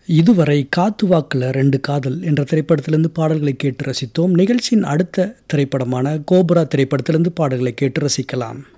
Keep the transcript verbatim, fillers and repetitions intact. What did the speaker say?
இதுவரை காத்து வாக்குல ரெண்டு காதல் என்ற திரைப்படத்திலிருந்து பாடல்களை கேட்டு ரசித்தோம். நிகழ்ச்சியின் அடுத்த திரைப்படமான கோபுரா திரைப்படத்திலிருந்து பாடல்களை கேட்டு ரசிக்கலாம்.